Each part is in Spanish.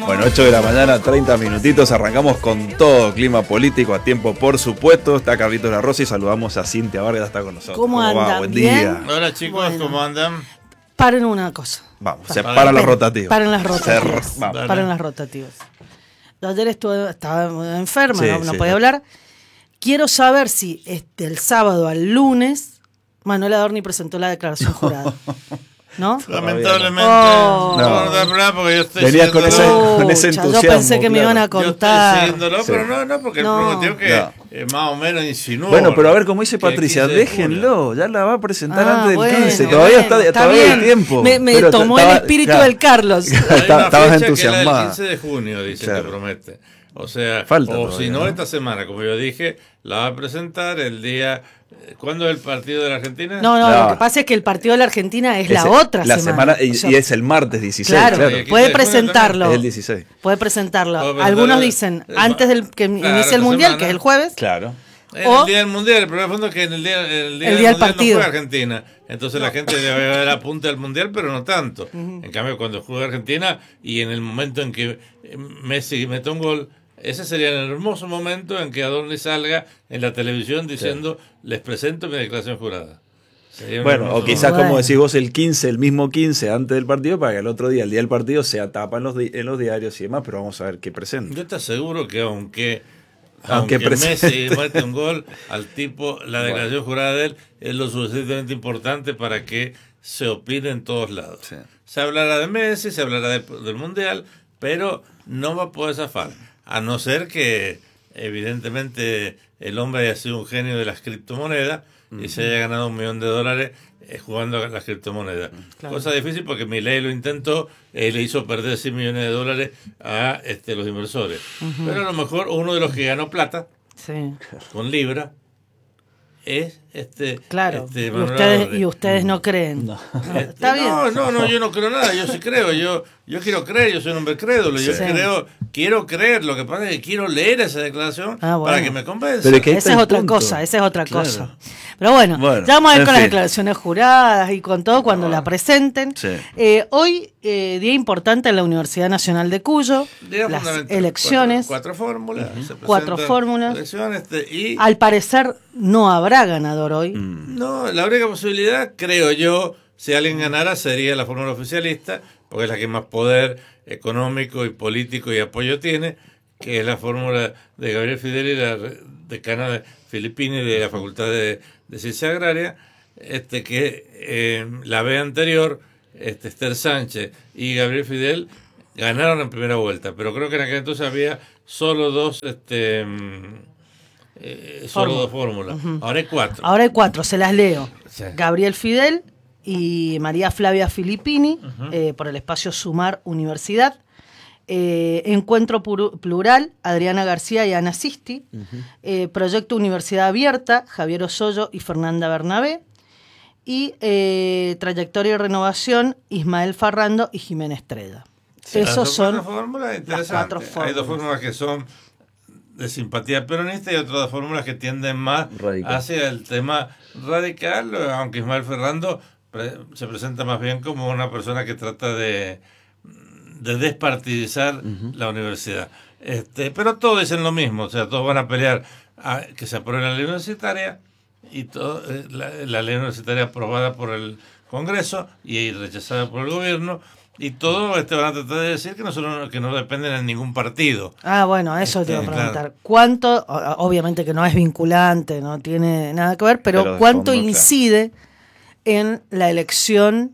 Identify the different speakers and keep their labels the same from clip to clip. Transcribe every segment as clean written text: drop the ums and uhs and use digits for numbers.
Speaker 1: Bueno, 8 de la mañana, 30 minutitos, arrancamos con todo, clima político a tiempo, por supuesto. Está Carlitos La Rosa y saludamos a Cintia Vargas, está con nosotros.
Speaker 2: ¿Cómo andan?
Speaker 1: va? Buen
Speaker 2: ¿Bien?
Speaker 1: día.
Speaker 3: Hola chicos,
Speaker 2: Bueno.
Speaker 3: ¿cómo andan?
Speaker 2: Paren una cosa.
Speaker 1: Vamos, se paran las rotativas.
Speaker 2: Paren las rotativas.
Speaker 1: Vamos.
Speaker 2: Paren las rotativas. Yo ayer estaba enferma,
Speaker 1: Sí,
Speaker 2: no
Speaker 1: sí.
Speaker 2: podía hablar. Quiero saber si el sábado al lunes Manuel Adorni presentó la declaración jurada. ¿No?
Speaker 3: Lamentablemente
Speaker 2: Oh.
Speaker 3: no puedo dar nada porque yo estoy
Speaker 1: Venías con
Speaker 3: siguiéndolo.
Speaker 1: con ese
Speaker 2: Pucha,
Speaker 1: entusiasmo.
Speaker 2: yo pensé que me
Speaker 1: claro.
Speaker 2: iban a
Speaker 3: Yo estoy
Speaker 2: contar.
Speaker 3: siguiéndolo,
Speaker 1: Sí.
Speaker 3: pero no, porque
Speaker 2: No.
Speaker 3: él prometió que más o menos insinuó.
Speaker 1: Bueno, pero a ver, como dice
Speaker 3: que el
Speaker 1: Patricia,
Speaker 3: 15 de junio.
Speaker 1: déjenlo, ya la va a presentar
Speaker 2: Ah,
Speaker 1: antes del
Speaker 2: bueno,
Speaker 1: 15.
Speaker 2: bueno,
Speaker 1: Todavía
Speaker 2: está
Speaker 1: todavía hay
Speaker 2: bien.
Speaker 1: tiempo.
Speaker 2: Me
Speaker 1: Pero
Speaker 2: tomó
Speaker 1: estaba-
Speaker 2: el espíritu
Speaker 1: claro.
Speaker 2: del Carlos.
Speaker 3: Hay una
Speaker 1: Estabas
Speaker 3: fecha que es la del
Speaker 1: entusiasmada.
Speaker 3: 15 de junio, dice
Speaker 1: Claro.
Speaker 3: que promete. O sea,
Speaker 1: Falta
Speaker 3: o
Speaker 1: todavía,
Speaker 3: si no,
Speaker 1: ¿no?
Speaker 3: esta semana, como yo dije, la va a presentar el día... ¿Cuándo es el partido de la Argentina?
Speaker 2: No,
Speaker 1: No.
Speaker 2: lo que pasa es que el partido de la Argentina es la
Speaker 1: Ese-
Speaker 2: otra
Speaker 1: la
Speaker 2: semana.
Speaker 1: y,
Speaker 2: O sea,
Speaker 1: y es el martes 16,
Speaker 2: claro,
Speaker 1: claro.
Speaker 3: Sí,
Speaker 2: puede
Speaker 3: 15 de junio
Speaker 2: presentarlo.
Speaker 1: Es el 16.
Speaker 2: Puede presentarlo.
Speaker 3: Puede presentarlo.
Speaker 2: Algunos dicen antes del que
Speaker 3: Claro,
Speaker 2: inicie
Speaker 3: esta
Speaker 2: el Mundial,
Speaker 3: semana.
Speaker 2: que es el jueves.
Speaker 1: Claro.
Speaker 3: En
Speaker 2: O-
Speaker 3: el día del Mundial, el problema de fondo es que en el día
Speaker 2: del
Speaker 3: del
Speaker 2: partido.
Speaker 3: Mundial no juega Argentina. Entonces la gente le va a dar apunte al Mundial, pero no tanto. En cambio, cuando juega Argentina y en el momento en que Messi mete un gol, ese sería el hermoso momento en que Adorni salga en la televisión diciendo, les presento mi declaración jurada. Sería un
Speaker 1: Bueno,
Speaker 3: hermoso
Speaker 1: o quizás
Speaker 2: Bueno.
Speaker 1: como decís vos el 15, el mismo 15 antes del partido, para que el otro día, el día del partido, sea tapa en los diarios y demás, pero vamos a ver qué presenta.
Speaker 3: Yo te aseguro que aunque
Speaker 1: presente.
Speaker 3: Messi mete un gol al tipo, la declaración jurada de él es lo suficientemente importante para que se opine en todos lados.
Speaker 1: Sí.
Speaker 3: Se hablará de Messi, se hablará del Mundial, pero no va a poder zafar. A no ser que, evidentemente, el hombre haya sido un genio de las criptomonedas y se haya ganado $1 millón jugando a las criptomonedas.
Speaker 2: Claro.
Speaker 3: Cosa difícil porque Milei lo intentó, le hizo perder $100 millones a los inversores. Pero a lo mejor uno de los que ganó plata
Speaker 2: Sí,
Speaker 3: con Libra es
Speaker 2: claro.
Speaker 3: Manuel Adorni.
Speaker 2: Y ustedes no creen.
Speaker 1: No.
Speaker 2: Está bien.
Speaker 3: No, yo no creo nada, yo sí creo, yo quiero creer, yo soy un hombre crédulo, yo
Speaker 2: Sí.
Speaker 3: quiero creer, lo que pasa es que quiero leer esa declaración
Speaker 2: Ah, bueno.
Speaker 3: para que me convenza.
Speaker 1: Pero es que ahí
Speaker 2: Esa
Speaker 1: está
Speaker 2: es
Speaker 1: el
Speaker 2: otra
Speaker 1: punto.
Speaker 2: cosa, esa es otra
Speaker 1: Claro.
Speaker 2: cosa. Pero bueno,
Speaker 1: Bueno,
Speaker 2: ya vamos a ver
Speaker 1: en
Speaker 2: con las
Speaker 1: fin.
Speaker 2: declaraciones juradas y con todo cuando la presenten.
Speaker 1: Sí.
Speaker 2: Hoy, día importante en la Universidad Nacional de Cuyo,
Speaker 3: Día
Speaker 2: las
Speaker 3: fundamental.
Speaker 2: elecciones.
Speaker 3: Cuatro fórmulas. se
Speaker 2: Cuatro
Speaker 3: presentan
Speaker 2: fórmulas.
Speaker 3: elecciones, y
Speaker 2: Al parecer no habrá ganador hoy.
Speaker 3: no, la única posibilidad, creo yo, si alguien ganara sería la fórmula oficialista, porque es la que más poder económico y político y apoyo tiene, que es la fórmula de Gabriel Fidel y la decana de Filippini de la Facultad de Ciencia Agraria, que la vez anterior, Esther Sánchez y Gabriel Fidel ganaron en primera vuelta, pero creo que en aquel entonces había solo dos fórmulas. Ahora hay cuatro.
Speaker 2: Ahora hay cuatro, se las leo.
Speaker 3: Sí.
Speaker 2: Gabriel Fidel y María Flavia Filippini, por el espacio Sumar Universidad. Encuentro Plural, Adriana García y Ana Sisti. Proyecto Universidad Abierta, Javier Osoyo y Fernanda Bernabé. Y Trayectoria y Renovación, Ismael Farrando y Jimena Estrella. Esos son
Speaker 3: cuatro fórmulas interesantes.
Speaker 2: cuatro
Speaker 3: Hay dos
Speaker 2: fórmulas.
Speaker 3: fórmulas que son de simpatía peronista y otras dos fórmulas que tienden más
Speaker 1: Radical.
Speaker 3: hacia el tema radical, aunque Ismael Ferrando se presenta más bien como una persona que trata de despartidizar la universidad. Pero todos dicen lo mismo, o sea, todos van a pelear a que se apruebe la ley universitaria y la ley universitaria aprobada por el Congreso y rechazada por el gobierno, y todos van a tratar de decir que no dependen de ningún partido.
Speaker 2: Ah, bueno, eso te iba a
Speaker 3: Claro.
Speaker 2: preguntar. ¿Cuánto, obviamente que no es vinculante, no tiene nada que ver, pero
Speaker 1: Pero de
Speaker 2: cuánto
Speaker 1: fondo,
Speaker 2: incide en la elección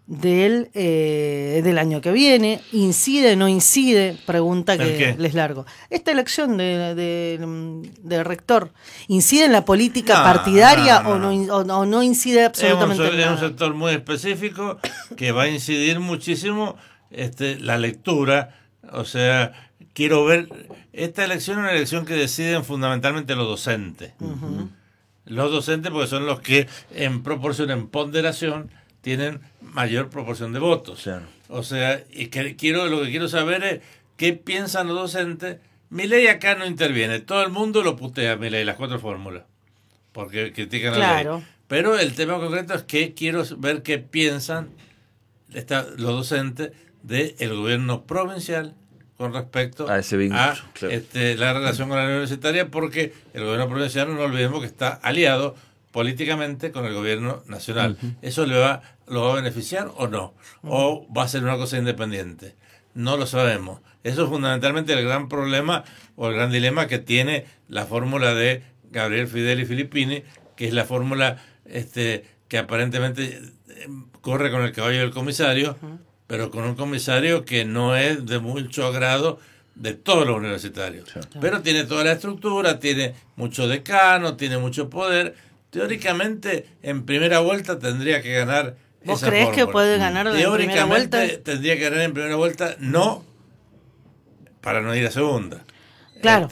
Speaker 2: del año que viene? ¿Incide, no incide? Pregunta
Speaker 3: ¿El
Speaker 2: que
Speaker 3: qué?
Speaker 2: les largo. Esta elección de rector, ¿incide en la política
Speaker 3: No,
Speaker 2: partidaria
Speaker 3: no, no.
Speaker 2: o no incide absolutamente en
Speaker 3: Es un
Speaker 2: nada?
Speaker 3: sector muy específico que va a incidir muchísimo la lectura. O sea, quiero ver, esta elección es una elección que deciden fundamentalmente los docentes. Los docentes, porque son los que en proporción, en ponderación, tienen mayor proporción de votos.
Speaker 1: Claro.
Speaker 3: O sea, y lo que quiero saber es qué piensan los docentes. Milei acá no interviene, todo el mundo lo putea a Milei, las cuatro fórmulas, porque critican a la
Speaker 2: Claro.
Speaker 3: ley. Pero el tema concreto es que quiero ver qué piensan los docentes del gobierno provincial con respecto
Speaker 1: a ese vínculo,
Speaker 3: a
Speaker 1: claro.
Speaker 3: la relación con la universitaria, porque el gobierno provincial, no olvidemos que está aliado políticamente con el gobierno nacional. ¿Eso lo va a beneficiar o no? ¿O va a ser una cosa independiente? No lo sabemos. Eso es fundamentalmente el gran problema o el gran dilema que tiene la fórmula de Gabriel Fidel y Filippini, que es la fórmula que aparentemente corre con el caballo del comisario, pero con un comisario que no es de mucho agrado de todos los universitarios. Claro. Pero tiene toda la estructura, tiene mucho decano, tiene mucho poder. Teóricamente, en primera vuelta tendría que ganar.
Speaker 2: ¿Vos creés fórmula. Que puede ganar en primera vuelta?
Speaker 3: Teóricamente tendría que ganar en primera vuelta, no para no ir a segunda.
Speaker 2: Claro.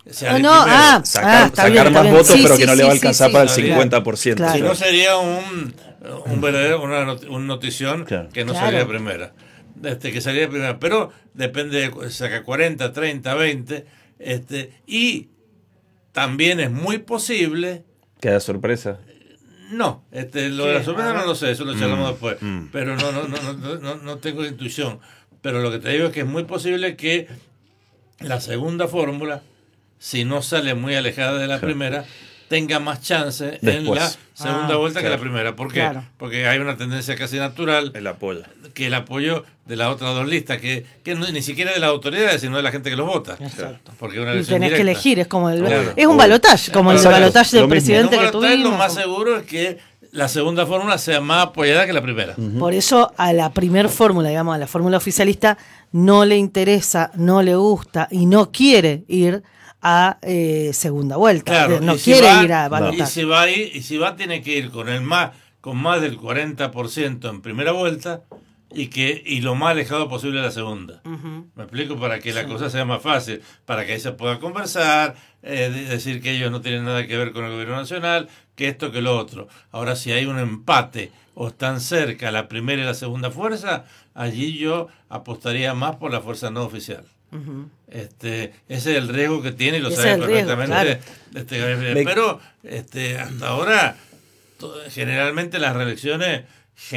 Speaker 1: Sacar más votos, sí, pero que no le va a alcanzar para el 50%.
Speaker 3: Claro. Si no sería un verdadero, una notición, claro, que no salía primera. Que salía primera. Pero depende, saca 40, 30, 20. Y también es muy posible.
Speaker 1: ¿Queda sorpresa?
Speaker 3: No, lo de la sorpresa no lo sé, eso lo charlamos después. Pero no tengo intuición. Pero lo que te digo es que es muy posible que la segunda fórmula, si no sale muy alejada de la primera, tenga más chance en la segunda vuelta que la primera. ¿Por qué? Claro. Porque hay una tendencia casi natural,
Speaker 1: el apoyo
Speaker 3: de las otras dos listas, que no, ni siquiera de las autoridades, sino de la gente que los vota.
Speaker 2: Exacto.
Speaker 3: Porque una
Speaker 2: y tenés
Speaker 3: directa.
Speaker 2: Que elegir, es como
Speaker 3: claro.
Speaker 2: Es un balotaje, como el balotaje del presidente que tuvimos.
Speaker 3: Lo más seguro es que la segunda fórmula sea más apoyada que la primera.
Speaker 2: Por eso a la primer fórmula, digamos, a la fórmula oficialista, no le interesa, no le gusta y no quiere ir a segunda vuelta.
Speaker 3: Claro,
Speaker 2: no quiere ir a balotaje.
Speaker 3: Y si va, tiene que ir con más del 40% en primera vuelta y lo más alejado posible de la segunda. Me explico, para que la cosa sea más fácil, para que ahí se pueda conversar, decir que ellos no tienen nada que ver con el gobierno nacional, que esto, que lo otro. Ahora, si hay un empate o están cerca la primera y la segunda fuerza, allí yo apostaría más por la fuerza no oficial. Ese es el riesgo que tiene y lo sabe perfectamente. Claro. Pero hasta ahora generalmente las reelecciones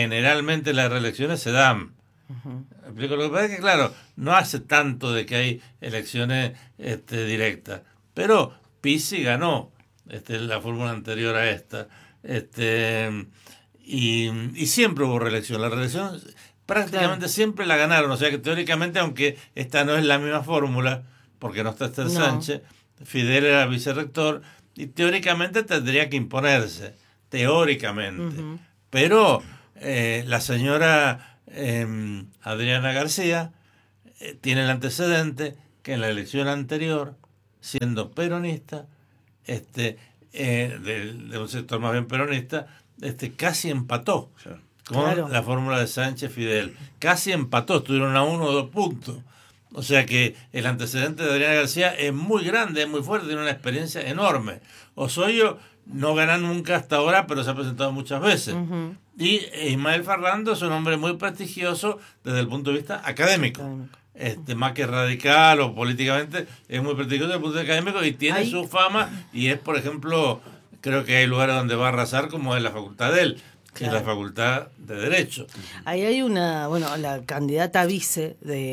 Speaker 3: se dan. ¿Me explico? Lo que pasa es que, claro, no hace tanto de que hay elecciones directas, pero Pizzi ganó la fórmula anterior a esta, y siempre hubo reelección. La reelección prácticamente siempre la ganaron, o sea que teóricamente, aunque esta no es la misma fórmula, porque no está Esther Sánchez, Fidel era vicerrector, y teóricamente tendría que imponerse, teóricamente. Pero la señora Adriana García tiene el antecedente que en la elección anterior, siendo peronista, de un sector más bien peronista, casi empató con la fórmula de Sánchez-Fidel. Casi empató, estuvieron a 1 o 2 puntos. O sea que el antecedente de Adriana García es muy grande, es muy fuerte, tiene una experiencia enorme. Osoyo no gana nunca hasta ahora, pero se ha presentado muchas veces. Y Ismael Ferrando es un hombre muy prestigioso desde el punto de vista académico. Más que radical o políticamente, es muy prestigioso desde el punto de vista académico y tiene su fama, y es, por ejemplo, creo que hay lugares donde va a arrasar, como en la facultad de él, que es la facultad de Derecho.
Speaker 2: Ahí hay la candidata vice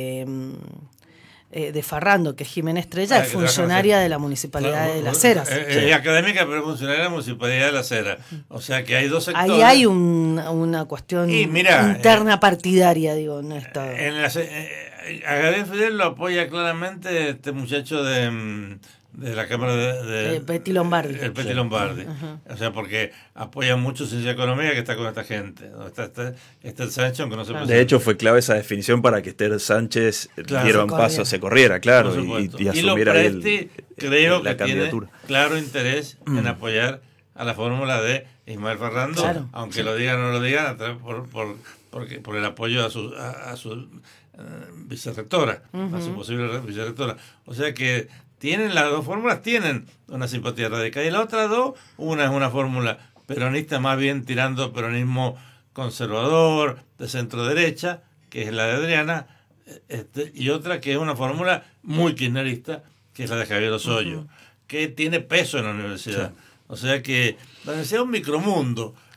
Speaker 2: de Ferrando, que es Jimena Estrella, es funcionaria de la Municipalidad de Las Heras.
Speaker 3: Es académica, pero funcionaria de la Municipalidad de Las Heras. O sea que hay dos sectores.
Speaker 2: Ahí hay una cuestión interna partidaria, digo, no está.
Speaker 3: A Gabriel Fidel lo apoya claramente este muchacho de la Cámara de
Speaker 2: Betty Lombardi.
Speaker 3: El Betty Lombardi. O sea, porque apoya mucho Ciencia Económica, que está con esta gente. Está el Sánchez, aunque no se presenta.
Speaker 1: De hecho, fue clave esa definición para que Esther Sánchez diera un paso, se corriera, claro, y asumiera
Speaker 3: creo
Speaker 1: la
Speaker 3: que
Speaker 1: candidatura.
Speaker 3: Tiene claro interés en apoyar a la fórmula de Ismael Ferrando, aunque lo digan o no lo digan, por el apoyo a su vicerrectora, a su posible vicerrectora. O sea que las dos fórmulas tienen una simpatía radical, y las otras dos, una es una fórmula peronista, más bien tirando peronismo conservador, de centro derecha, que es la de Adriana, y otra que es una fórmula muy kirchnerista, que es la de Javier Osoyo, que tiene peso en la universidad. O sea que la universidad es un micromundo,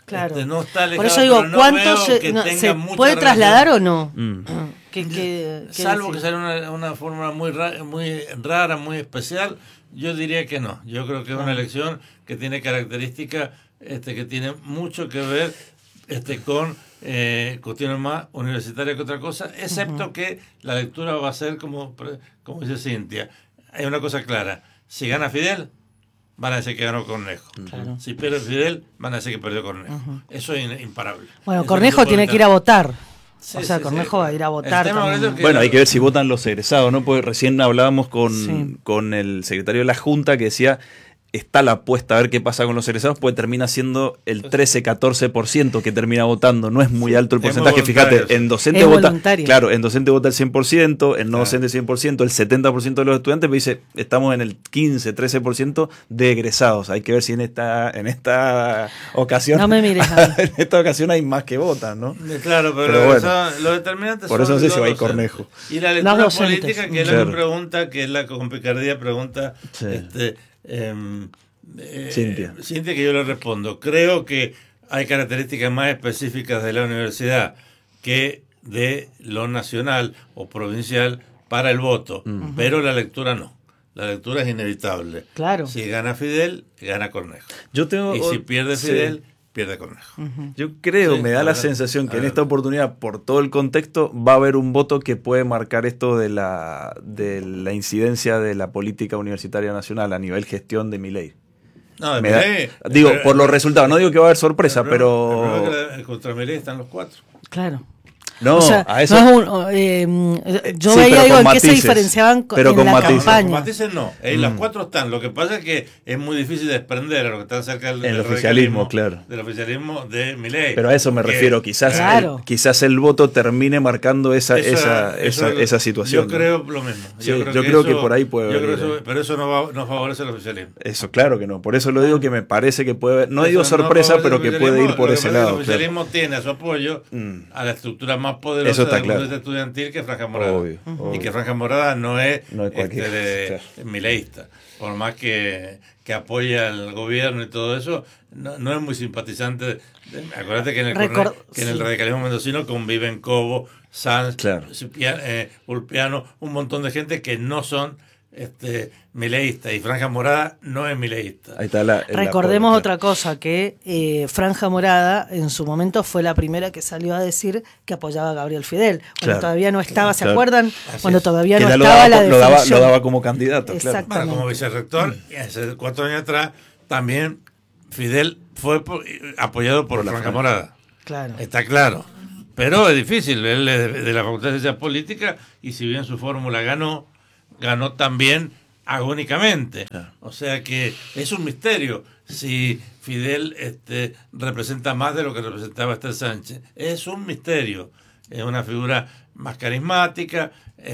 Speaker 2: Claro.
Speaker 3: No está alejado,
Speaker 2: por eso digo,
Speaker 3: pero no
Speaker 2: ¿cuánto
Speaker 3: veo que
Speaker 2: se
Speaker 3: tenga mucha
Speaker 2: puede
Speaker 3: relación.
Speaker 2: trasladar o no?
Speaker 3: Salvo que sea una fórmula muy rara, muy especial, yo diría que no. Yo creo que es una elección que tiene características que tiene mucho que ver con cuestiones más universitarias que otra cosa, excepto que la lectura va a ser como dice Cintia. Hay una cosa clara: si gana Fidel, van a decir que ganó Cornejo.
Speaker 2: Claro.
Speaker 3: Si pierde Fidel, van a decir que perdió Cornejo. Eso es imparable.
Speaker 2: Bueno,
Speaker 3: Eso
Speaker 2: Cornejo
Speaker 3: no
Speaker 2: tiene que ir a votar. O sea, Cornejo va a ir a votar.
Speaker 1: Bueno, hay que ver si votan los egresados, ¿no? Porque recién hablábamos con el secretario de la Junta que decía, está la apuesta a ver qué pasa con los egresados, pues termina siendo el 13-14% que termina votando. No es muy alto el porcentaje. Fíjate, en docente vota, claro, en docente vota el 100%, en no docente 100%, el 70% de los estudiantes, pero dice, estamos en el 15-13% de egresados. Hay que ver si en esta ocasión
Speaker 2: no me mires a mí.
Speaker 1: en esta ocasión hay más que votan, ¿no?
Speaker 3: Claro, pero bueno, los determinantes
Speaker 1: por eso no sé si va a ir Cornejo.
Speaker 3: Y la lectura política, que es la pregunta, que es la con picardía pregunta
Speaker 1: Cintia,
Speaker 3: que yo le respondo. Creo que hay características más específicas de la universidad que de lo nacional o provincial para el voto, pero la lectura no. La lectura es inevitable.
Speaker 2: Claro.
Speaker 3: Si gana Fidel, gana Cornejo. Y si pierde Fidel, pierde Cornejo.
Speaker 1: Yo creo, me da la sensación que en esta oportunidad, por todo el contexto, va a haber un voto que puede marcar esto de la incidencia de la política universitaria nacional a nivel gestión de Milei.
Speaker 3: No,
Speaker 1: digo, por los resultados. No digo que va a haber sorpresa, pero
Speaker 3: contra Milei están los 4.
Speaker 2: Claro.
Speaker 1: No,
Speaker 2: o sea,
Speaker 1: a eso.
Speaker 2: Yo veía algo en qué se diferenciaban
Speaker 1: pero con
Speaker 2: la
Speaker 1: matices.
Speaker 2: campaña.
Speaker 3: Con matices no. Las 4 están. Lo que pasa es que es muy difícil desprender a lo que están cerca
Speaker 1: del oficialismo, claro.
Speaker 3: Del oficialismo de Milei.
Speaker 1: Pero a eso me refiero. Quizás el voto termine marcando esa situación.
Speaker 3: Yo creo lo mismo.
Speaker 1: Yo creo que por ahí puede haber.
Speaker 3: Pero eso no favorece al oficialismo.
Speaker 1: Eso, claro que no. Por eso lo digo, que me parece que puede haber. No digo sorpresa, pero que puede ir por ese lado.
Speaker 3: El oficialismo tiene a su apoyo a la estructura más poderosa del mundo estudiantil, que es Franja Morada.
Speaker 1: Obvio.
Speaker 3: Y que Franja Morada no es
Speaker 1: cualquiera,
Speaker 3: mileísta. Por más que apoya al gobierno y todo eso, no es muy simpatizante. Acuérdate que en el radicalismo mendocino conviven Cobo, Sanz, Ulpiano, un montón de gente que no son mileísta, y Franja Morada no es mileísta.
Speaker 1: Ahí está
Speaker 2: Recordemos otra cosa, que Franja Morada en su momento fue la primera que salió a decir que apoyaba a Gabriel Fidel, cuando todavía no estaba, ¿se acuerdan? Cuando todavía no estaba la definición.
Speaker 1: Lo daba como candidato,
Speaker 2: exactamente.
Speaker 3: Como vicerrector, y hace 4 años atrás también Fidel fue apoyado por Franja Morada.
Speaker 2: Claro.
Speaker 3: Está claro. Pero es difícil, él es de la Facultad de Ciencias Políticas, y si bien su fórmula ganó también agónicamente. O sea que es un misterio si Fidel representa más de lo que representaba Esther Sánchez. Es un misterio. Es una figura más carismática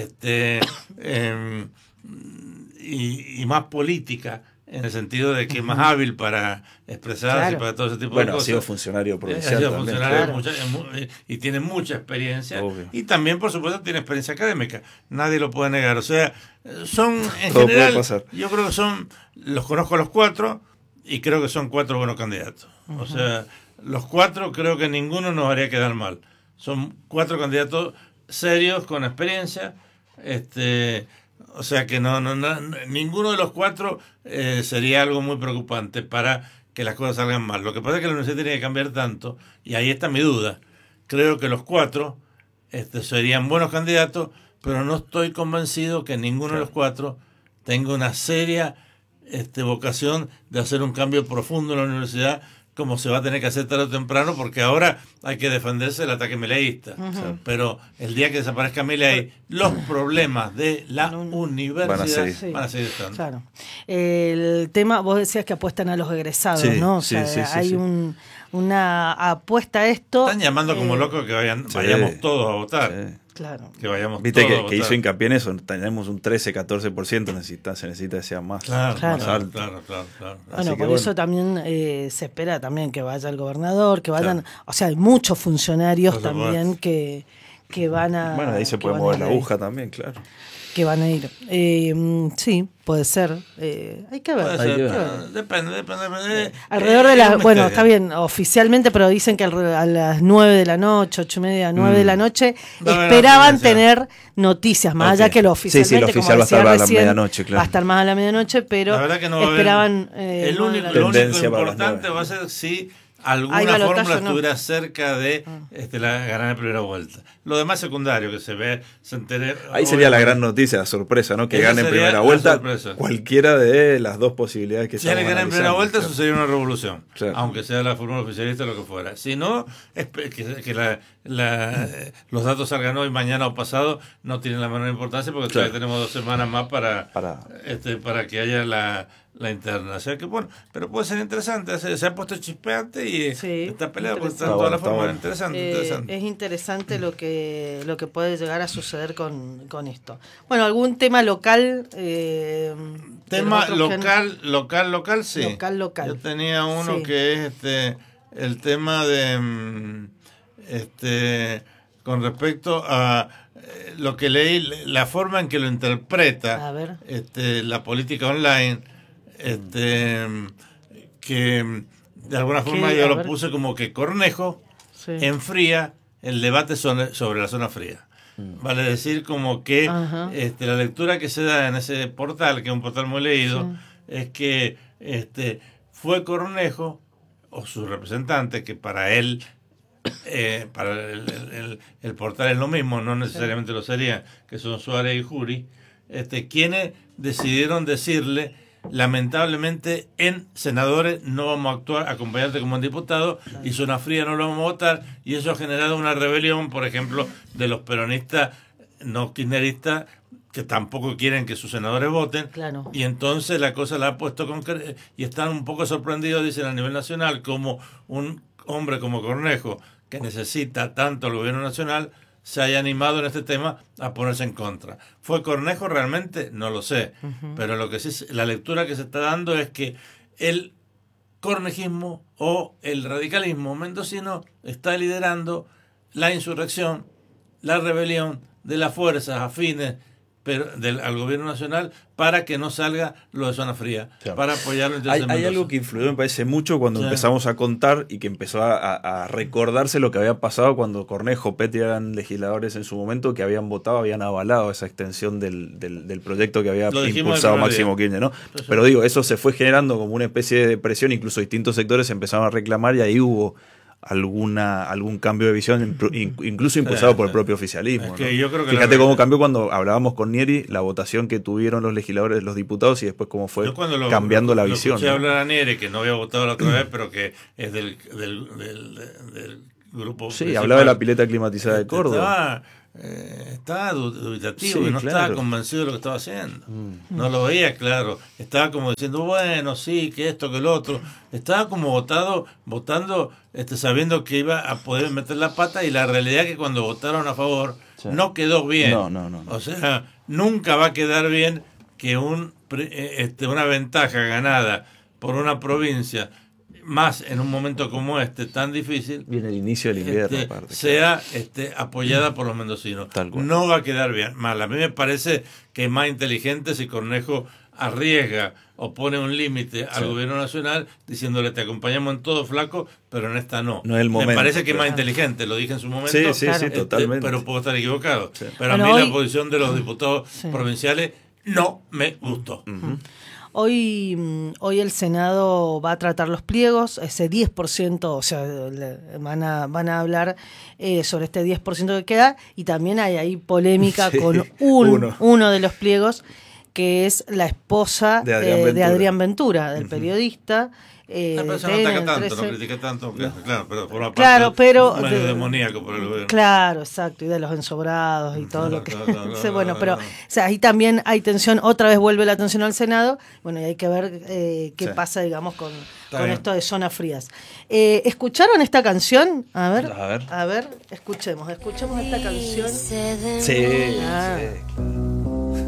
Speaker 3: y más política, en el sentido de que es más hábil para expresarse y para todo ese tipo de cosas.
Speaker 1: Ha sido funcionario provincial.
Speaker 3: Ha sido funcionario y tiene mucha experiencia. Obvio. Y también, por supuesto, tiene experiencia académica. Nadie lo puede negar. O sea, son, en todo general, yo creo que los conozco a los 4 y creo que son 4 buenos candidatos. O sea, los 4 creo que ninguno nos haría quedar mal. Son 4 candidatos serios, con experiencia, o sea que no, ninguno de los 4 sería algo muy preocupante para que las cosas salgan mal. Lo que pasa es que la universidad tiene que cambiar tanto, y ahí está mi duda. Creo que los 4 serían buenos candidatos, pero no estoy convencido que ninguno de los 4 tenga una seria vocación de hacer un cambio profundo en la universidad, como se va a tener que hacer tarde o temprano, porque ahora hay que defenderse del ataque mileísta. Pero el día que desaparezca Milei, los problemas de la universidad van a seguir estando.
Speaker 2: Claro. El tema, vos decías que apuestan a los egresados, ¿no? O sea, hay una apuesta a esto.
Speaker 3: Están llamando como locos que vayamos todos a votar.
Speaker 2: Claro.
Speaker 3: Que vayamos
Speaker 1: Viste
Speaker 3: todos
Speaker 1: que hizo hincapié en eso. Tenemos un 13-14%, se necesita que sea más alto.
Speaker 3: Claro.
Speaker 2: Bueno, por eso también se espera también que vaya el gobernador, que vayan, o sea, hay muchos funcionarios también que que van a...
Speaker 1: Bueno, ahí se puede mover la aguja también, claro.
Speaker 2: Que van a ir. Sí, puede ser. Hay que ver.
Speaker 3: Depende.
Speaker 2: Alrededor de las... Bueno, está bien, oficialmente, pero dicen que a las 9 de la noche, 8:30, 9 de la noche, esperaban tener noticias, más allá que lo oficialmente,
Speaker 1: lo oficial va a estar a la medianoche, claro.
Speaker 2: Va a estar más a la medianoche, pero
Speaker 3: la verdad que no
Speaker 2: esperaban...
Speaker 3: lo único importante va a ser si alguna fórmula estuviera cerca de la ganar en primera vuelta. Lo demás secundario, que se ve, se entere.
Speaker 1: Ahí sería la gran noticia, la sorpresa, ¿no? Que gane en primera vuelta cualquiera de las dos posibilidades que se
Speaker 3: Si gana en primera vuelta,
Speaker 1: claro.
Speaker 3: Eso sería una revolución.
Speaker 1: Claro.
Speaker 3: Aunque sea la fórmula oficialista o lo que fuera. Si no, que los datos salgan hoy, mañana o pasado, no tienen la menor importancia porque todavía tenemos 2 semanas más para que haya la interna. O sea que bueno, pero puede ser interesante. Se ha puesto chispeante y está peleado con todas las formas. Interesante.
Speaker 2: Es interesante lo que puede llegar a suceder con esto. Bueno, algún tema local.
Speaker 3: Tema local, sí.
Speaker 2: Local.
Speaker 3: Yo tenía uno que es el tema de con respecto a lo que leí, la forma en que lo interpreta la política online, que de alguna forma yo lo puse como que Cornejo enfría el debate sobre la zona fría. Vale decir como que la lectura que se da en ese portal, que es un portal muy leído, es que fue Cornejo o su representante, que para él para el portal es lo mismo, no necesariamente lo sería, que son Suárez y Jury, quienes decidieron decirle: lamentablemente en senadores no vamos a actuar, acompañarte como diputado, y zona fría no lo vamos a votar, y eso ha generado una rebelión, por ejemplo, de los peronistas no kirchneristas, que tampoco quieren que sus senadores voten, y entonces la cosa la ha puesto y están un poco sorprendidos, dicen, a nivel nacional, como un hombre como Cornejo, que necesita tanto el gobierno nacional, se haya animado en este tema a ponerse en contra. ¿Fue Cornejo realmente? No lo sé. Pero lo que sí, la lectura que se está dando es que el cornejismo o el radicalismo mendocino está liderando la insurrección, la rebelión de las fuerzas afines al gobierno nacional para que no salga lo de zona fría, para apoyarlo.
Speaker 1: Hay algo que influyó, me parece, mucho cuando empezamos a contar y que empezó a recordarse lo que había pasado cuando Cornejo, Petty eran legisladores en su momento que habían votado, habían avalado esa extensión del proyecto que había impulsado Máximo Kirchner, ¿no? Pero digo, eso se fue generando como una especie de presión, incluso distintos sectores empezaron a reclamar y ahí hubo algún cambio de visión, incluso impulsado por el propio oficialismo.
Speaker 3: Es que yo creo que
Speaker 1: fíjate cómo cambió cuando hablábamos con Nieri, la votación que tuvieron los legisladores, los diputados, y después cómo fue cambiando la visión.
Speaker 3: Escuché hablar a Nieri, que no había votado la otra vez, pero que es del grupo.
Speaker 1: Sí, principal. Hablaba de la pileta climatizada de Córdoba.
Speaker 3: Estaba dubitativo y no estaba convencido de lo que estaba haciendo. No lo veía claro. Estaba como diciendo, bueno, sí, que esto, que lo otro. Estaba como votando sabiendo que iba a poder meter la pata, y la realidad es que cuando votaron a favor no quedó bien.
Speaker 1: No.
Speaker 3: O sea, nunca va a quedar bien que una ventaja ganada por una provincia, más en un momento como tan difícil,
Speaker 1: viene el inicio del invierno,
Speaker 3: sea apoyada por los mendocinos. No va a quedar bien mal. A mí me parece que es más inteligente si Cornejo arriesga o pone un límite al gobierno nacional diciéndole: te acompañamos en todo, flaco, pero en esta no.
Speaker 1: No es el momento.
Speaker 3: Me parece que es más inteligente, lo dije en su momento.
Speaker 1: Sí, totalmente.
Speaker 3: Pero puedo estar equivocado. Pero a mí la posición de los diputados provinciales no me gustó.
Speaker 2: Hoy el Senado va a tratar los pliegos, ese 10%, o sea, van a hablar sobre este 10% que queda, y también hay ahí polémica con uno de los pliegos, que es la esposa de Adrián Ventura, del periodista.
Speaker 3: Pero eso no ataca tanto, no critica tanto, claro, pero por una parte medio demoníaco por el gobierno.
Speaker 2: Claro, exacto, y de los ensobrados y todo lo que... Bueno, pero o sea, ahí también hay tensión, otra vez vuelve la tensión al Senado, bueno, y hay que ver qué pasa, digamos, con esto de zonas frías. ¿Escucharon esta canción? A ver, escuchemos esta canción.
Speaker 1: Sí.